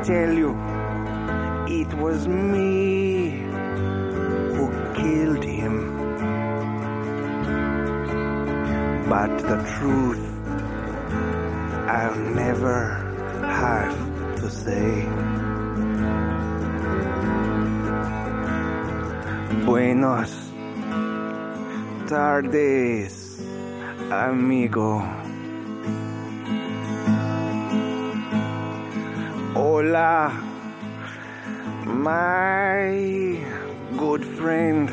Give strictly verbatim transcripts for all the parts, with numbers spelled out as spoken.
tell you it was me who killed him. But the truth I'll never have to say. Buenos tardes, amigo. Hola, my good friend.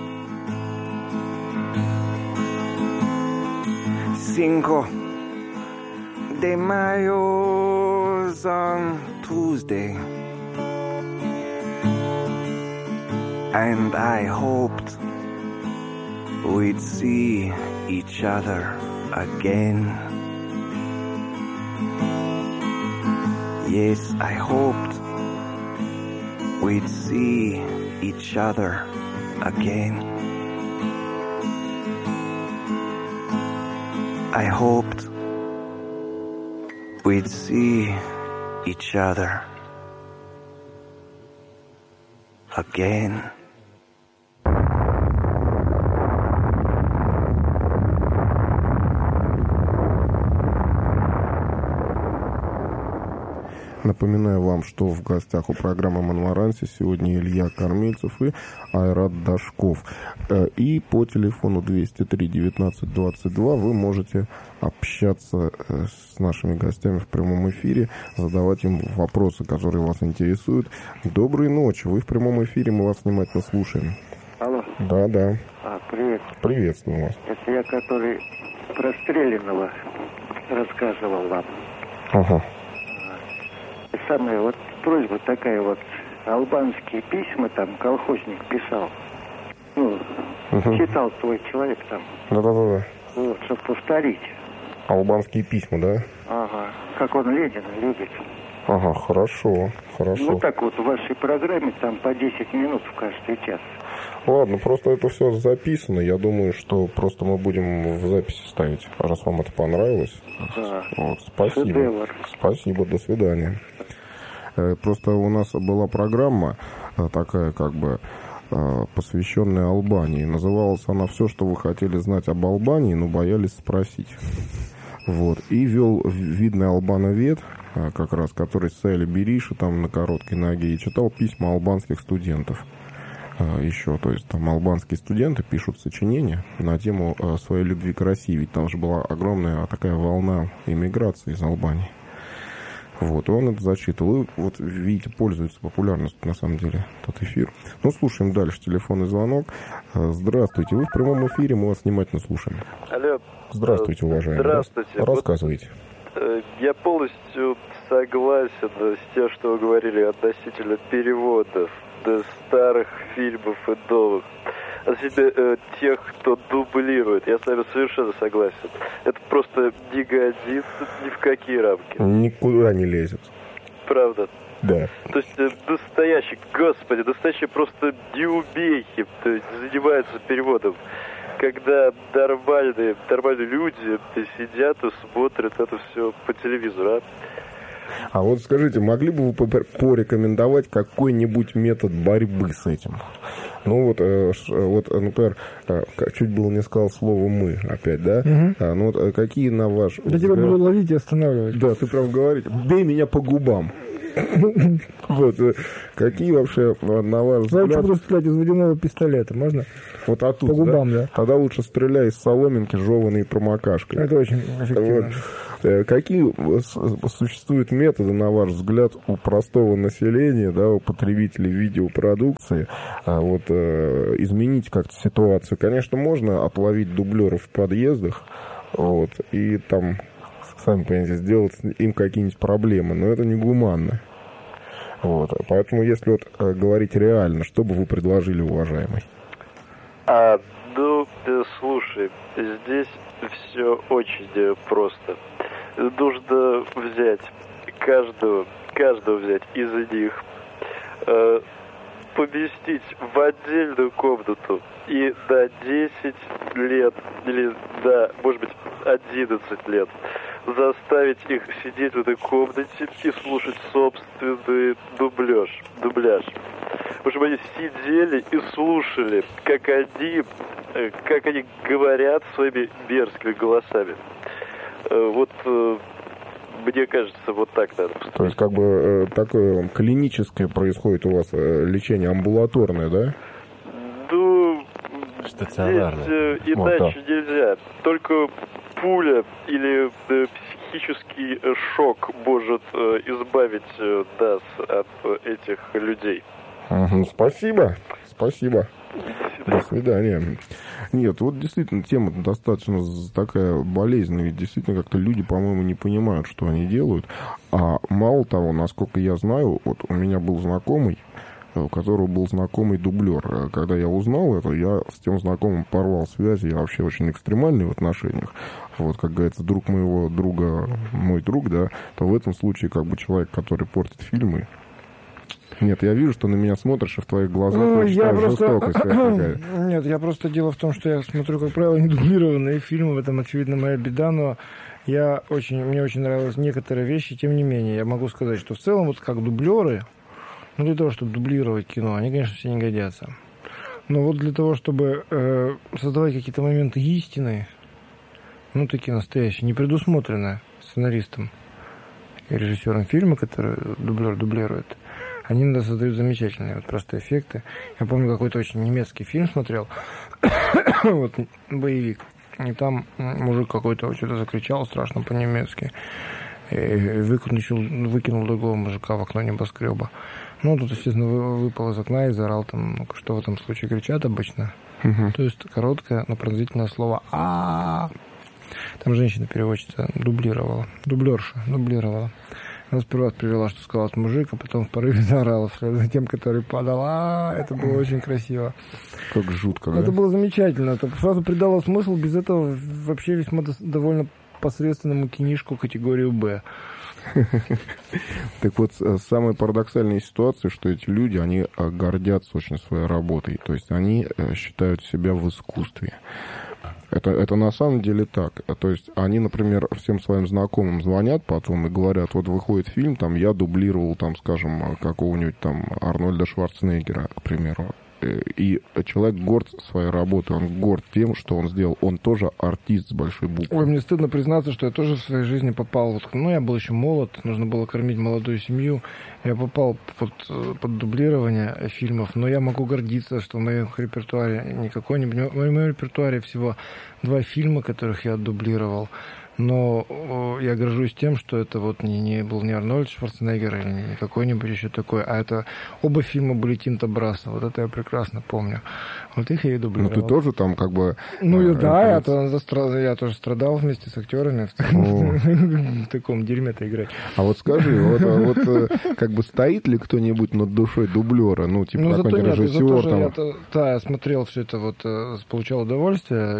Cinco de Mayo's on Tuesday. And I hoped we'd see each other again. Yes, I hoped we'd see each other again. I hoped we'd see each other again. Напоминаю вам, что в гостях у программы «Монмаранси» сегодня Илья Кормильцев и Айрат Дашков. И по телефону двести три девятнадцать двадцать два вы можете общаться с нашими гостями в прямом эфире, задавать им вопросы, которые вас интересуют. Доброй ночи, вы в прямом эфире, мы вас внимательно слушаем. Алло. Да, да. А, привет. Приветствую вас. Это я, который про Стрелянного рассказывал вам. Ага. Самая вот просьба такая вот, албанские письма там колхозник писал, ну, угу. Читал твой человек там. Да-да-да. Вот, чтобы повторить. Албанские письма, да? Ага, как он Ленина любит. Ага, хорошо, хорошо. Ну так вот, в вашей программе там по десять минут в каждый час. Ладно, просто это все записано. Я думаю, что просто мы будем в записи ставить, раз вам это понравилось. Да. Вот, спасибо. Шедевр. Спасибо, до свидания. Просто у нас была программа такая, как бы, посвященная Албании. Называлась она «Все, что вы хотели знать об Албании, но боялись спросить». Вот. И вел видный албановед, как раз, который с Сайли Бериша там на короткой ноге, и читал письма албанских студентов. Еще, то есть там албанские студенты пишут сочинения на тему своей любви к России, ведь там же была огромная такая волна иммиграции из Албании. Вот, и он это зачитывал. И вот, видите, пользуется популярностью, на самом деле, тот эфир. Ну, слушаем дальше телефонный звонок. Здравствуйте, вы в прямом эфире, мы вас внимательно слушаем. Алло. Здравствуйте, уважаемый. Здравствуйте. Рассказывайте. Вот, я полностью согласен с тем, что вы говорили относительно переводов до старых фильмов и новых. О себе э, тех, кто дублирует. Я с вами совершенно согласен. Это просто не годится ни в какие рамки. Никуда не лезет. Правда. Да. То есть э, настоящие, господи, настоящие просто неумехи, то есть занимаются переводом. Когда нормальные, нормальные люди сидят и смотрят это все по телевизору, а? А вот скажите, могли бы вы порекомендовать какой-нибудь метод борьбы с этим? Ну вот, э, вот, например, э, чуть было не сказал слово «мы» опять, да? Угу. А, ну вот какие на ваш взгляд... Я тебя буду ловить и останавливать. Да, ты прям говоришь, бей меня по губам. Вот, какие вообще, на ваш взгляд... Я буду стрелять из водяного пистолета, можно? Вот оттуда, по губам, да? Тогда лучше стреляй из соломинки, жеванной промокашкой. Это очень эффективно. Какие существуют методы, на ваш взгляд, у простого населения, да, у потребителей видеопродукции, вот, изменить как-то ситуацию? Конечно, можно отловить дублеров в подъездах, вот, и там, сами понимаете, сделать им какие-нибудь проблемы, но это негуманно. Вот, поэтому, если вот говорить реально, что бы вы предложили, уважаемый? А, ну, слушай, здесь все очень просто. Нужно взять каждого, каждого взять из них, э, поместить в отдельную комнату и на десять лет, или, да, может быть, одиннадцать лет заставить их сидеть в этой комнате и слушать собственный дубляж. дубляж. Чтобы они сидели и слушали, как они, как они говорят своими мерзкими голосами. Вот мне кажется, вот так надо поступить. То есть, как бы такое клиническое происходит у вас лечение, амбулаторное, да? Ну, стационарное. Здесь э, Вот иначе так. нельзя. Только пуля или э, психический э, шок может э, избавить э, нас от э, этих людей. Угу, спасибо, спасибо. До свидания. Нет, вот действительно тема достаточно такая болезненная, ведь действительно как-то люди, по-моему, не понимают, что они делают. А мало того, насколько я знаю, вот у меня был знакомый, у которого был знакомый дублер. Когда я узнал это, я с тем знакомым порвал связи. Я вообще очень экстремальный в отношениях. Вот, как говорится, друг моего друга, мой друг, да, то в этом случае как бы человек, который портит фильмы. Нет, я вижу, что на меня смотришь, и в твоих глазах Ну, я я читаю просто... жестокость какая. Нет, я просто дело в том, что я смотрю, как правило, недублированные фильмы. В этом, очевидно, моя беда, но я очень, мне очень нравились некоторые вещи. Тем не менее, я могу сказать, что в целом, вот как дублеры, ну, для того, чтобы дублировать кино, они, конечно, все не годятся. Но вот для того, чтобы э, создавать какие-то моменты истины, ну, такие настоящие, не предусмотренные сценаристом и режиссером фильма, который дублер дублирует, они иногда создают замечательные вот просто эффекты. Я помню, какой-то очень немецкий фильм смотрел, вот, боевик, и там мужик какой-то что-то закричал страшно по-немецки, и выкинул, выкинул другого мужика в окно небоскреба. Ну, тут, естественно, выпал из окна и заорал там, ну, что в этом случае кричат обычно. Угу. То есть короткое, но пронзительное слово а Там женщина-переводчица дублировала, дублерша дублировала. Она сперва привела, что сказал этот мужик, а потом в порыве заорала вслед за тем, который падал. А, это было очень красиво. Как жутко, да? Это было замечательно. Это сразу придало смысл, без этого вообще весьма дос- довольно посредственному кинишку категорию «Б». Так вот, самая парадоксальная ситуация, что эти люди, они гордятся очень своей работой. То есть они считают себя в искусстве. Это, это на самом деле так. То есть они, например, всем своим знакомым звонят потом и говорят, вот выходит фильм, там я дублировал, там, скажем, какого-нибудь там Арнольда Шварценеггера, к примеру. И человек горд своей работой, он горд тем, что он сделал. Он тоже артист с большой буквы. Ой, мне стыдно признаться, что я тоже в своей жизни попал. Вот, ну, я был еще молод, нужно было кормить молодую семью. Я попал под, под дублирование фильмов, но я могу гордиться, что в моем репертуаре не какой-нибудь... В моем репертуаре всего два фильма, которых я дублировал. Но я горжусь тем, что это вот не, не был не Арнольд Шварценеггер или не какой-нибудь еще такой, а это оба фильма были Тинто Брасса. Вот это я прекрасно помню. Вот их я и дублировал. Ну, ты тоже там как бы... Ну, э, да, я, то, застра... я тоже страдал вместе с актерами в таком дерьме-то играть. А вот скажи, вот, вот как бы стоит ли кто-нибудь над душой дублера? Ну, типа Ну, зато какой-нибудь нет, зато режиссер же там... я, да, я смотрел все это, вот, получал удовольствие.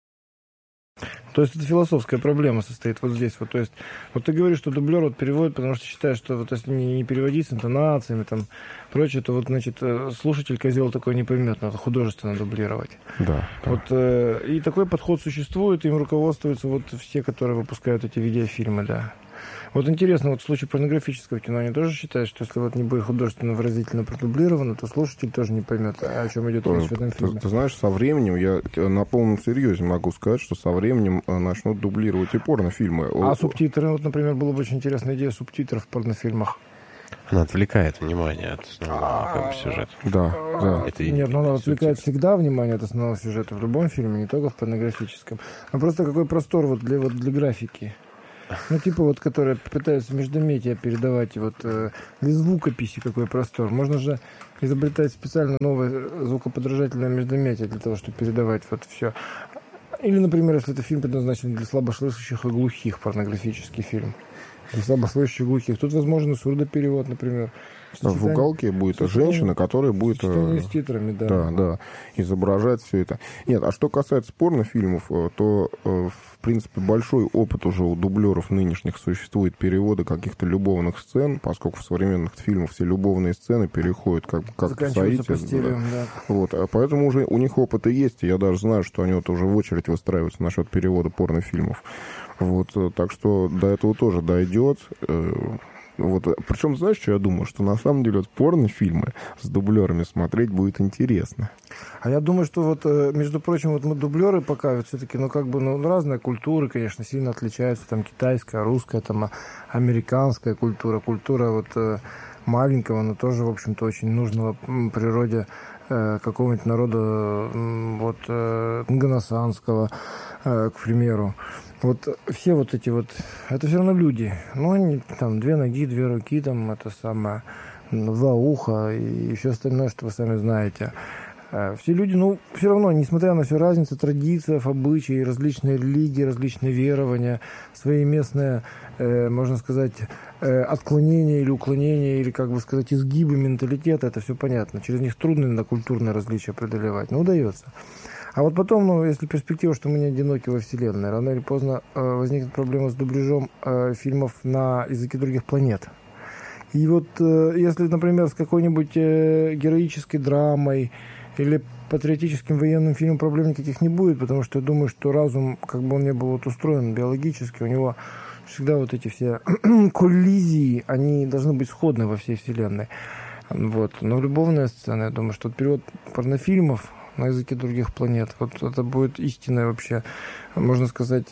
То есть это философская проблема состоит вот здесь. Вот, то есть, вот ты говоришь, что дублер вот переводит, потому что считаешь, что вот если не, не переводить с интонациями, там, прочее, то вот, значит, слушатель козел такой не поймет, надо художественно дублировать. Да, да. Вот, э, и такой подход существует, им руководствуются вот все, которые выпускают эти видеофильмы, да. Вот интересно, вот в случае порнографического кино они тоже считают, что если вот не будет художественно выразительно продублировано, то слушатель тоже не поймет, о чем идет речь в этом ты, фильме. ты знаешь, со временем, я на полном серьезе могу сказать, что со временем начнут дублировать и порнофильмы. А субтитры, вот, например, была бы очень интересная идея субтитров в порнофильмах. Она отвлекает внимание от основного как бы, сюжета. Да, да. Это и Нет, но она суть. отвлекает всегда внимание от основного сюжета в любом фильме, не только в порнографическом. А просто какой простор вот для, вот для графики. Ну, типа вот, которые пытаются междометия передавать, вот э, для звукописи какой простор. Можно же изобретать специально новое звукоподражательное междометие для того, чтобы передавать вот все. Или, например, если это фильм предназначен для слабослышащих и глухих, порнографический фильм. Для слабослышащих и глухих. Тут возможен сурдоперевод, например. В уголке будет женщина, которая будет... С титрами, да. Да, да, изображать все это. Нет, а что касается порнофильмов, то, в принципе, большой опыт уже у дублеров нынешних существует перевода каких-то любовных сцен, поскольку в современных фильмах все любовные сцены переходят как, как в Заканчиваются Саите. постелью, да. Вот, а поэтому уже у них опыт и есть. Я даже знаю, что они вот уже в очередь выстраиваются насчет перевода порнофильмов. Вот, так что до этого тоже дойдет. Вот. Причем, знаешь, что я думаю? Что на самом деле вот порнофильмы с дублерами смотреть будет интересно. А я думаю, что вот, между прочим, вот мы дублеры пока вот все-таки, ну, как бы, ну, разные культуры, конечно, сильно отличаются. Там китайская, русская, там американская культура, культура вот маленького, но тоже, в общем-то, очень нужного природе какого-нибудь народа, вот, нгоносанского, к примеру. Вот все вот эти вот, это все равно люди. Ну, они там две ноги, две руки, там это самое, два уха и все остальное, что вы сами знаете. Все люди, ну, все равно, несмотря на всю разницу традиций, обычаи, различные религии, различные верования, свои местные, э, можно сказать, э, отклонения или уклонения, или, как бы сказать, изгибы менталитета, это все понятно. Через них трудно иногда культурные различия преодолевать, но удается. А вот потом, ну, если перспектива, что мы не одиноки во Вселенной, рано или поздно э, возникнет проблема с дубляжом э, фильмов на языке других планет. И вот э, если, например, с какой-нибудь э, героической драмой или патриотическим военным фильмом проблем никаких не будет, потому что я думаю, что разум, как бы он ни был вот устроен биологически, у него всегда вот эти все коллизии, они должны быть сходны во всей Вселенной. Вот. Но любовная сцена, я думаю, что перевод порнофильмов на языке других планет, вот это будет истинная вообще, можно сказать,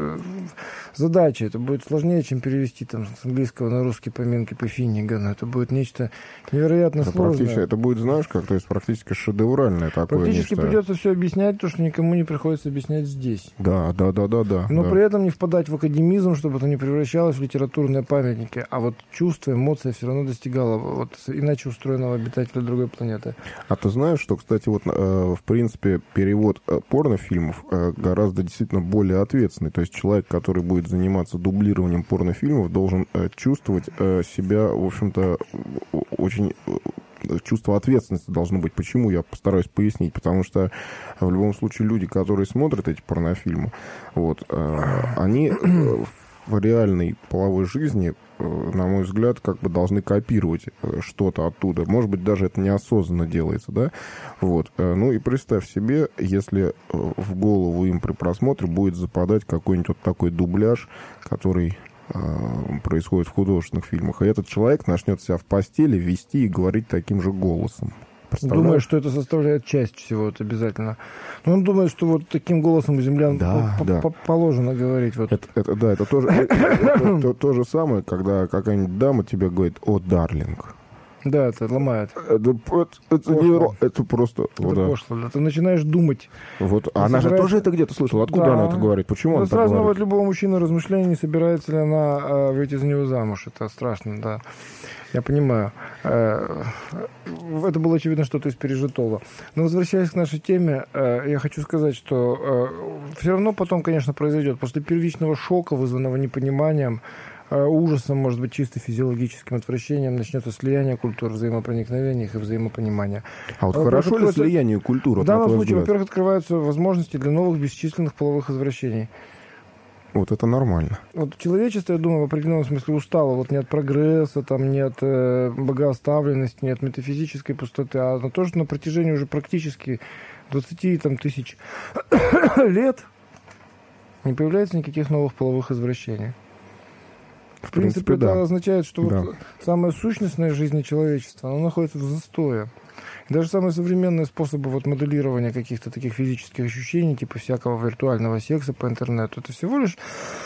задача. Это будет сложнее, чем перевести там с английского на русский поминки по Финнигану. Это будет нечто невероятно это сложное. Это будет, знаешь, как, то есть практически шедевральное такое Практически нечто. Придется все объяснять, то, что никому не приходится объяснять здесь. Да, да, да, да, да. Но да. при этом не впадать в академизм, чтобы это не превращалось в литературные памятники. А вот чувство, эмоция все равно достигало вот иначе устроенного обитателя другой планеты. А ты знаешь, что, кстати, вот в принципе перевод порнофильмов гораздо действительно более ответственный. То есть человек, который будет заниматься дублированием порнофильмов, должен чувствовать себя, в общем-то, очень... Чувство ответственности должно быть. Почему? Я постараюсь пояснить. Потому что в любом случае люди, которые смотрят эти порнофильмы, вот, они в реальной половой жизни, на мой взгляд, как бы должны копировать что-то оттуда. Может быть, даже это неосознанно делается, да? Вот. Ну и представь себе, если в голову им при просмотре будет западать какой-нибудь вот такой дубляж, который происходит в художественных фильмах. И этот человек начнет себя в постели вести и говорить таким же голосом. Думаю, что это составляет часть всего, это обязательно. Но он думает, что вот таким голосом у землян да, по- да. по- положено говорить. Вот. Это, это, да, это тоже это, это, это, то же самое, когда какая-нибудь дама тебе говорит: «О, дарлинг». Да, это ломает. Это, это, это, не, это просто... Это вот, да. пошло. Да. Ты начинаешь думать. Вот. А она собирается... же тоже это где-то слышала. Откуда да. она это говорит? Почему это она так сразу говорит? наводит любого мужчины размышления, не собирается ли она э, выйти за него замуж. Это страшно, да. Я понимаю. Э, это было, очевидно, что-то из пережитого. Но возвращаясь к нашей теме, э, я хочу сказать, что э, все равно потом, конечно, произойдет. После первичного шока, вызванного непониманием, ужасом, может быть, чисто физиологическим отвращением, начнется слияние культур, взаимопроникновения их и взаимопонимания. А вот хорошо ли слияние культур? В данном случае, во-первых, открываются возможности для новых бесчисленных половых извращений. Вот это нормально. Вот человечество, я думаю, в определенном смысле устало вот не от прогресса, там, не от э, богооставленности, не от метафизической пустоты, а на то, что на протяжении уже практически двадцати там, тысяч лет не появляется никаких новых половых извращений. В, в принципе, принципе, это да. означает, что да. вот самая сущностная в жизни человечества, она находится в застое. И даже самые современные способы вот моделирования каких-то таких физических ощущений, типа всякого виртуального секса по интернету, это всего лишь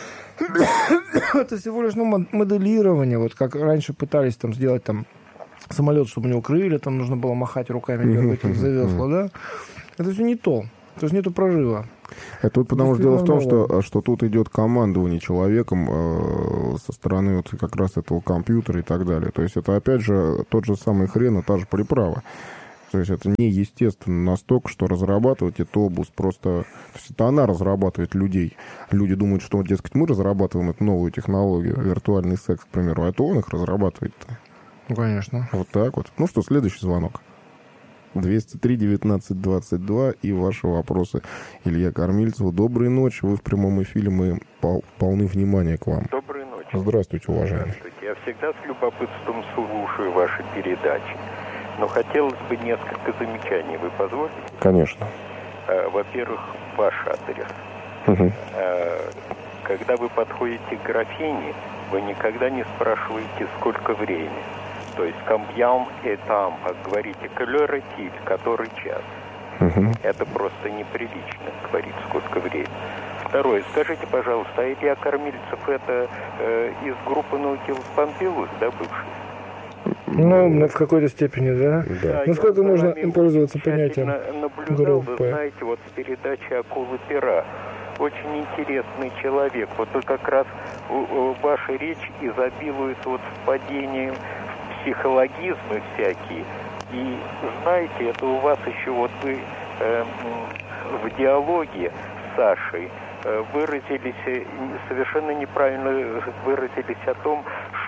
это всего лишь ну, моделирование, вот как раньше пытались там сделать там самолет, чтобы у него крылья, там нужно было махать руками, дергать их за весла, да? Это все не то. То есть нету прорыва. Это вот потому что дело в том, что, что тут идет командование человеком э, со стороны вот как раз этого компьютера и так далее. То есть это опять же тот же самый хрен и та же приправа. То есть это неестественно настолько, что разрабатывать эту область просто... То есть это она разрабатывает людей. Люди думают, что, дескать, мы разрабатываем эту новую технологию, виртуальный секс, к примеру, а это он их разрабатывает-то. Ну, конечно. Вот так вот. Ну что, следующий звонок. двести три девятнадцать двадцать два и ваши вопросы. Илья Кормильцев. Доброй ночи. Вы в прямом эфире. Мы пол, полны внимания к вам. Доброй ночи. Здравствуйте, уважаемый. Здравствуйте. Я всегда с любопытством слушаю ваши передачи. Но хотелось бы несколько замечаний. Вы позволите? Конечно. Во-первых, ваш адрес. Угу. когда вы подходите к графине, вы никогда не спрашиваете, сколько времени. То есть «combien est temps», говорите «quelle heure est-il», который час. Угу. Это просто неприлично говорить, сколько времени. Второе. Скажите, пожалуйста, а Илья Кормильцев это э, из группы Наутилус Помпилиус, да, бывший? Ну, в какой-то степени, да. Да. Ну, сколько я можно за вами пользоваться очень понятием тщательно наблюдал, вы группы? знаете, вот с передачи «Акулы пера». Очень интересный человек. Вот вы как раз ваша речь изобилует вот впадением в психологизмы всякие. И знаете, это у вас еще вот вы э, в диалоге с Сашей э, выразились, э, совершенно неправильно выразились о том,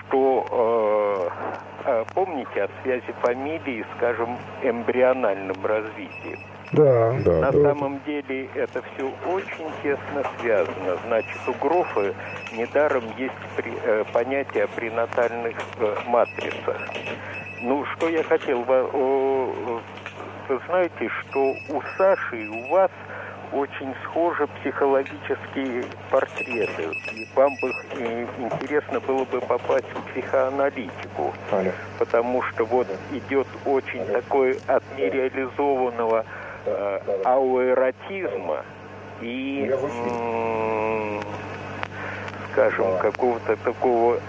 что э, э, помните о связи фамилии, скажем, эмбриональном развитии. Да. Да, На да. самом деле это все очень тесно связано. Значит, у Грофа недаром есть при, э, понятие о пренатальных э, матрицах. Ну, что я хотел, вы, вы знаете, что у Саши и у вас очень схожи психологические портреты. И вам бы э, интересно было бы попасть в психоаналитику. Алло. Потому что вот идет очень такой от нереализованного э, ауэротизма и, м- скажем, какого-то такого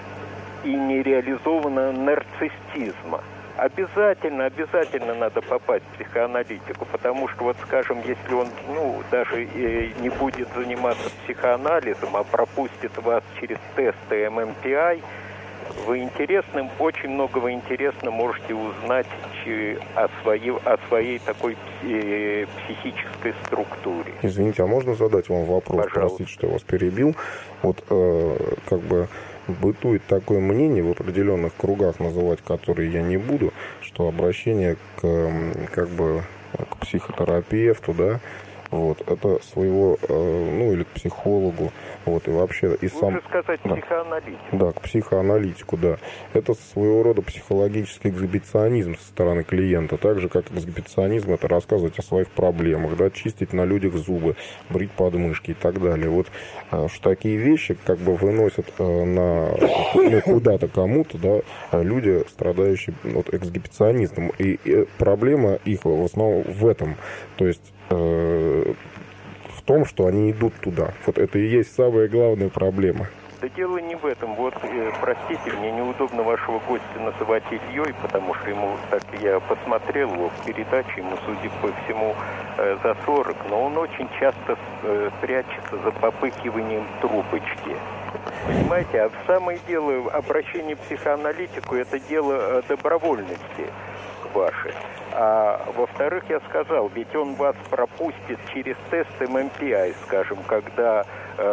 и нереализованного нарциссизма. Обязательно, обязательно надо попасть в психоаналитику, потому что, вот скажем, если он, ну, даже э, не будет заниматься психоанализом, а пропустит вас через тесты эм эм пи ай, вы интересным, очень многого интересно можете узнать че- о, своей, о своей такой э, психической структуре. Извините, а можно задать вам вопрос? Пожалуйста. Простите, что я вас перебил. Вот э, как бы бытует такое мнение в определенных кругах, называть которые я не буду, что обращение к, м, как бы, к психотерапевту, да, вот, это своего, э, ну, или к психологу, вот, и вообще, и сам... Лучше сказать да. психоаналитику. Да, к психоаналитику, да. Это своего рода психологический эксгибиционизм со стороны клиента. Так же, как эксгибиционизм, это рассказывать о своих проблемах, да, чистить на людях зубы, брить подмышки и так далее. Вот э, что такие вещи как бы выносят э, на, ну, куда-то кому-то, да, люди, страдающие вот, эксгибиционизмом. И, и проблема их в основном в этом. То есть э, в том, что они идут туда. Вот это и есть самая главная проблема. Да дело не в этом. Вот, э, простите, мне неудобно вашего гостя называть Ильей, потому что ему, так я посмотрел его в передаче, ему, судя по всему, э, за сорок, но он очень часто э, прячется за попыхиванием трубочки. Понимаете, а в самое дело обращение к психоаналитику – это дело э, добровольности вашей. А во-вторых, я сказал, ведь он вас пропустит через тест эм эм пи ай, скажем, когда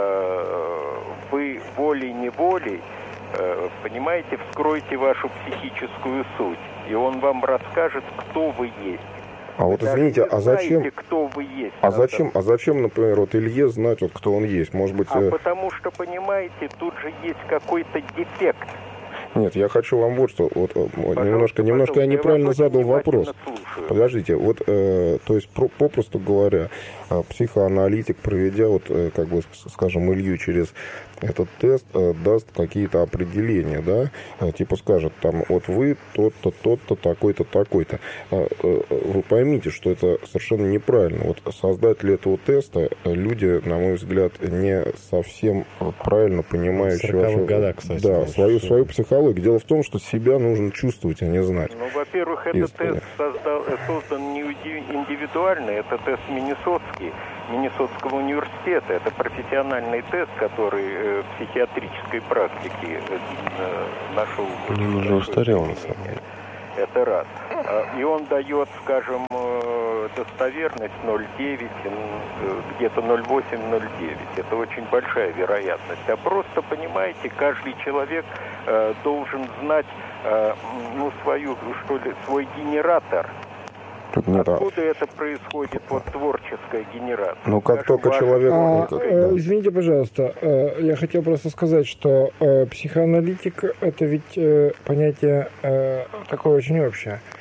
э, вы волей-неволей, э, понимаете, вскроете вашу психическую суть, и он вам расскажет, кто вы есть. А вот Даже извините, не а зачем, знаете, кто вы есть. а Надо- зачем, а зачем, например, вот Илье знать, вот кто он есть? Может быть, А э, потому что, понимаете, тут же есть какой-то дефект. нет, я хочу вам вот что, вот, вот, Пожалуйста, немножко, немножко я пожалуйста, неправильно вас задал очень вопрос. внимательно слушаю. Подождите, вот, э, то есть, про- попросту говоря, э, психоаналитик, проведя, вот, э, как бы, с- скажем, Илью через этот тест, э, даст какие-то определения, да, Э, типа скажет, там, вот вы тот-то, тот-то, такой-то, такой-то. Э, э, Вы поймите, что это совершенно неправильно. Вот создатели этого теста, э, люди, на мой взгляд, не совсем э, правильно понимающие В сороковых вообще, годах, кстати, да, конечно. свою, свою психологию. Дело в том, что себя нужно чувствовать, а не знать. Ну, во-первых, этот Есть, тест создал, э, создан не уди- индивидуально, это тест Миннесотский, Миннесотского университета. Это профессиональный тест, который э, в психиатрической практике э, э, нашел... Он уже устарел, на самом деле. Это раз. А, И он дает, скажем, э, достоверность ноль целых девять десятых, э, где-то ноль целых восемь - ноль целых девять десятых. Это очень большая вероятность. А просто, понимаете, каждый человек э, должен знать э, ну, свою, что ли, свой генератор. Нет, а- Откуда это происходит, вот творческая генерация? Ну, как Скажем, только ваш- человек... А, как- э, да. извините, пожалуйста, э, я хотел просто сказать, что э, психоаналитик – это ведь э, понятие э, такое очень общее.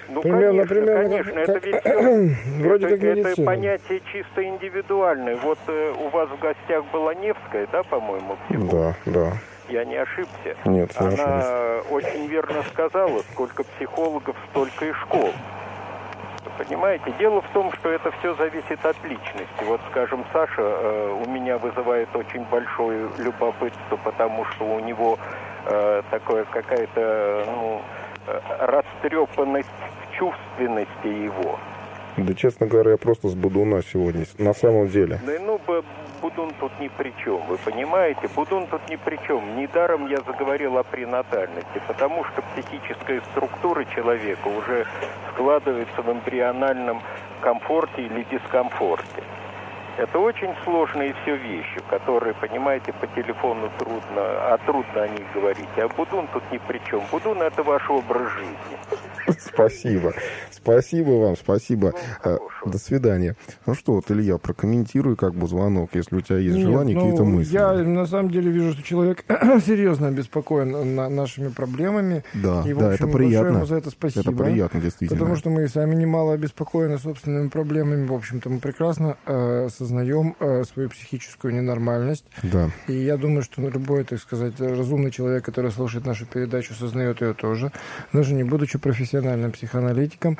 Ну, примерно, конечно, примерно, конечно, как, это как, ведь всё- вроде это, как это медицина. понятие чисто индивидуальное. Вот э, у вас в гостях была Невская, да, по-моему, психолог? Да, да. Я не ошибся. Нет, не Она ошиблись. очень верно сказала, сколько психологов, столько и школ. Понимаете, дело в том, что это все зависит от личности. Вот, скажем, Саша э, у меня вызывает очень большое любопытство, потому что у него э, такое какая-то, ну, э, растрепанность в чувственности его. Да, честно говоря, я просто с Будуна сегодня, на самом деле. Да, ну, Б- Будун тут ни при чем, вы понимаете? Будун тут ни при чем. Недаром я заговорил о пренатальности, потому что психическая структура человека уже складывается в эмбриональном комфорте или дискомфорте. Это очень сложные все вещи, которые, понимаете, по телефону трудно, а трудно о них говорить. А Будун тут ни при чем. Будун — это ваш образ жизни. Спасибо. Спасибо вам, спасибо. Ну, А, до свидания. Ну что, вот, Илья, прокомментируй как бы звонок, если у тебя есть Нет, желание, ну, какие-то мысли. Я на самом деле вижу, что человек серьезно обеспокоен на нашими проблемами. Да, и, в да, общем, это приятно. большое ему за это спасибо. Это приятно, действительно. Потому что мы сами немало обеспокоены собственными проблемами. В общем-то, мы прекрасно э, осознаем э, свою психическую ненормальность. Да. И я думаю, что любой, так сказать, разумный человек, который слушает нашу передачу, осознает ее тоже, даже не будучи профессиональным психоаналитиком.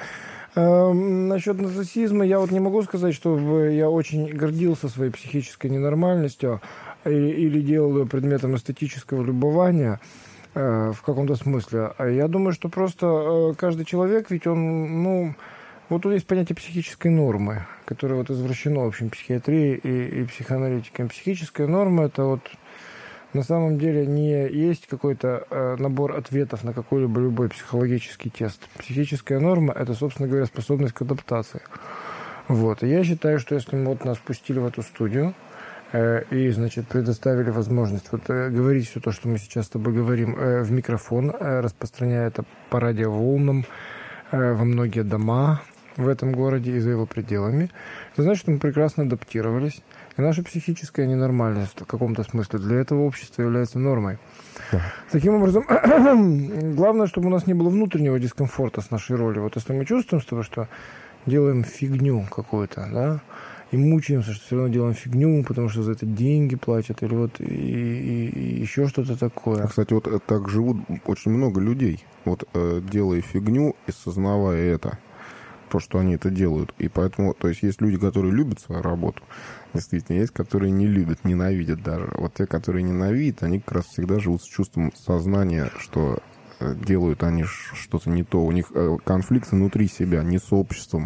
Эм, насчет нарциссизма я вот не могу сказать, что я очень гордился своей психической ненормальностью или, или делал ее предметом эстетического любования э, в каком-то смысле. А я думаю, что просто э, каждый человек, ведь он, ну, вот тут есть понятие психической нормы, которое вот извращено, в общем, психиатрией и, и психоаналитиками. Психическая норма — это вот на самом деле не есть какой-то э, набор ответов на какой-либо любой психологический тест. Психическая норма — это, собственно говоря, способность к адаптации. Вот. И я считаю, что если мы вот нас пустили в эту студию э, и, значит, предоставили возможность вот, э, говорить все то, что мы сейчас с тобой говорим, э, в микрофон, э, распространяя это по радиоволнам э, во многие дома в этом городе и за его пределами, это значит, что мы прекрасно адаптировались. И наша психическая ненормальность в каком-то смысле для этого общества является нормой. Да. Таким образом, главное, чтобы у нас не было внутреннего дискомфорта с нашей ролью. Вот если мы чувствуем с тобой, что делаем фигню какую-то, да, и мучаемся, что все равно делаем фигню, потому что за это деньги платят, или вот и, и, и еще что-то такое. А, кстати, вот так живут очень много людей, вот э, делая фигню и сознавая это, то, что они это делают. И поэтому, то есть есть люди, которые любят свою работу, действительно, есть, которые не любят, ненавидят даже. Вот те, которые ненавидят, они как раз всегда живут с чувством сознания, что делают они что-то не то. У них конфликт внутри себя, не с обществом,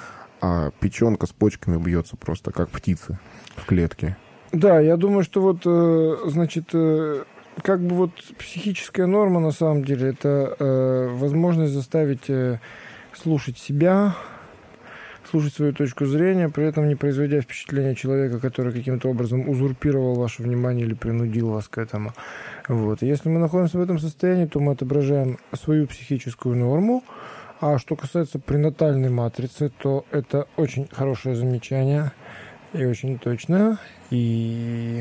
а печенка с почками бьется просто, как птицы в клетке. Да, я думаю, что вот, значит, как бы вот психическая норма, на самом деле, это возможность заставить слушать себя, слушать свою точку зрения, при этом не производя впечатления человека, который каким-то образом узурпировал ваше внимание или принудил вас к этому. Вот. И если мы находимся в этом состоянии, то мы отображаем свою психическую норму. А что касается пренатальной матрицы, то это очень хорошее замечание и очень точное. И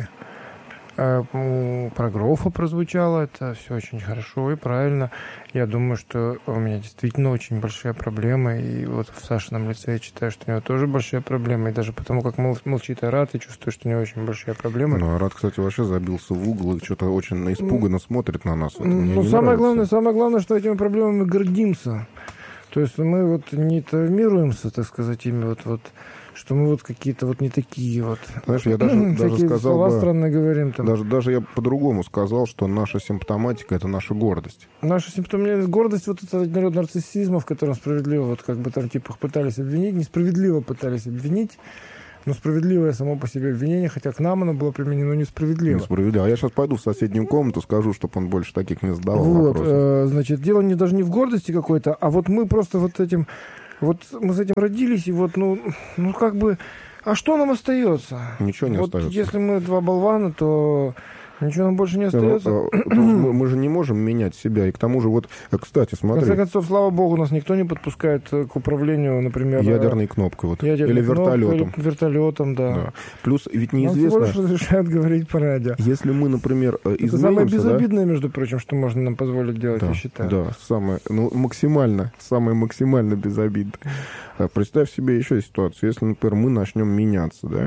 э, про Грофа прозвучало, это все очень хорошо и правильно. Я думаю, что у меня действительно очень большая проблема, и вот в Сашином лице я считаю, что у него тоже большая проблема, и даже потому, как мол, молчит Арат, я чувствую, что у него очень большая проблема. Ну, Арат, кстати, вообще забился в угол и что-то очень испуганно смотрит на нас. Ну, самое главное, самое главное, что этими проблемами гордимся. То есть мы вот не травмируемся, так сказать, ими вот, вот, что мы вот какие-то вот не такие вот. Знаешь, я даже, даже сказал слова бы, странно говорим там. Даже, даже я по-другому сказал, что наша симптоматика — это наша гордость. Наша симптоматика, гордость, вот это народ нарциссизма, в котором справедливо, вот как бы там типа пытались обвинить, несправедливо пытались обвинить, но справедливое само по себе обвинение, хотя к нам оно было применено несправедливо. Несправедливо. А я сейчас пойду в соседнюю комнату, скажу, чтобы он больше таких не задавал вот, вопросов. Э, значит, дело не, даже не в гордости какой-то, а вот мы просто вот этим, вот мы с этим родились, и вот, ну, ну как бы, а что нам остается? Ничего не вот остается. Если мы два болвана, то Ничего нам больше не остается. Мы, мы же не можем менять себя. И к тому же, вот, кстати, смотри. В конце концов, слава богу, нас никто не подпускает к управлению, например... Ядерной кнопкой. Вот. Ядерной или вертолетом. Кнопкой, или вертолетом, да. да. Плюс ведь неизвестно... Нам всего лишь разрешают говорить по радио. Если мы, например, изменимся... Это самое безобидное, да? Между прочим, что можно нам позволить делать, да, я считаю. Да, самое, ну, максимально, самое максимально безобидное. Представь себе еще ситуацию. Если, например, мы начнем меняться, да,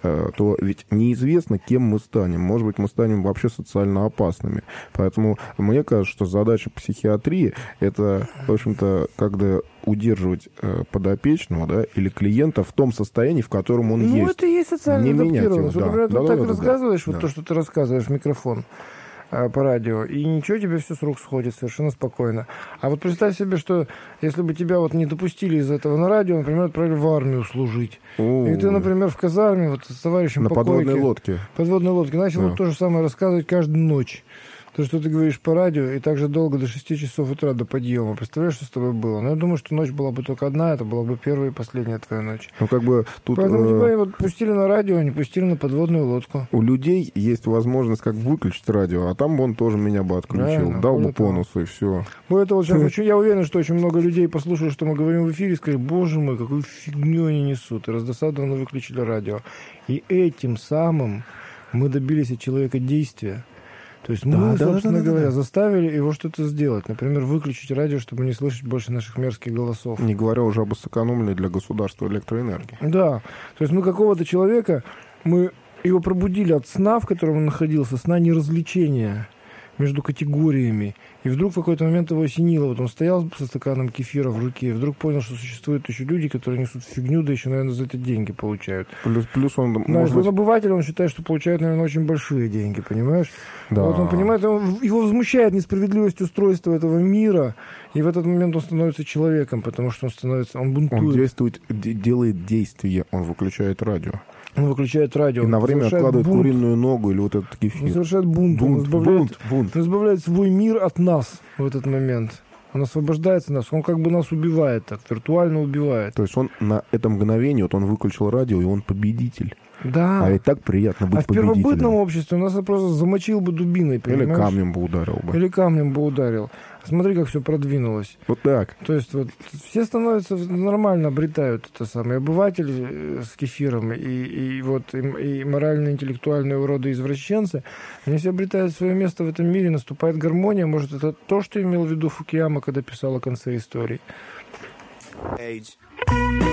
то ведь неизвестно, кем мы станем. Может быть, мы станем вообще социально опасными. Поэтому мне кажется, что задача психиатрии — это, в общем-то, когда удерживать э, подопечного, да, или клиента в том состоянии, в котором он ну, есть. Ну, это и есть социальная адаптированность. Вот, да. например, да, ты да, так да, рассказываешь, да. вот да. то, что ты рассказываешь в микрофон э, по радио, и ничего, тебе все с рук сходит совершенно спокойно. А вот представь себе, что если бы тебя вот не допустили из этого на радио, например, отправили в армию служить, О-о-о. и ты, например, в казарме вот с товарищем на по койке, подводной лодке. подводной лодке начал да. вот то же самое рассказывать каждую ночь. То, что ты говоришь по радио, и так же долго, до шести часов утра, до подъема. Представляешь, что с тобой было? Ну, я думаю, что ночь была бы только одна, это была бы первая и последняя твоя ночь. Ну, как бы тут... Поэтому э... тебя вот пустили на радио, а не пустили на подводную лодку. У людей есть возможность как выключить радио, а там он тоже меня бы отключил. Правильно, дал бы по носу, и все. Более того, сейчас очень, я уверен, что очень много людей послушали, что мы говорим в эфире, и сказали: боже мой, какую фигню они несут. И раздосадованно выключили радио. И этим самым мы добились от человека действия. То есть мы, да, собственно да, да, говоря, да, да. заставили его что-то сделать. Например, выключить радио, чтобы не слышать больше наших мерзких голосов. Не говоря уже об сэкономленной для государства электроэнергии. Да. То есть мы какого-то человека, мы его пробудили от сна, в котором он находился, сна неразвлечения между категориями. И вдруг в какой-то момент его осенило. Вот он стоял со стаканом кефира в руке, и вдруг понял, что существуют еще люди, которые несут фигню, да еще, наверное, за это деньги получают. Плюс, плюс он... Да, может быть... обыватель, он считает, что получает, наверное, очень большие деньги, понимаешь? Да. Вот он понимает, он, его возмущает несправедливость устройства этого мира, и в этот момент он становится человеком, потому что он становится, он бунтует. Он действует, делает действие, он выключает радио. Он выключает радио. И на время откладывает бунт. Куриную ногу или вот этот кефир. Он совершает бунт. Бунт, он избавляет, бунт, бунт. Он избавляет свой мир от нас в этот момент. Он освобождается от нас. Он как бы нас убивает так, виртуально убивает. То есть он на это мгновение, вот он выключил радио, и он победитель. Да. А ведь так приятно быть а победителем. А в первобытном обществе у нас просто замочил бы дубиной, понимаешь? Или камнем бы ударил бы. Или камнем бы ударил. Смотри, как все продвинулось. Вот так. То есть вот все становятся, нормально обретают это самое. Обыватели с кефиром и, и вот и, и морально-интеллектуальные уроды извращенцы, они все обретают свое место в этом мире, наступает гармония. Может, это то, что имел в виду Фукуяма, когда писал о конце истории. Age.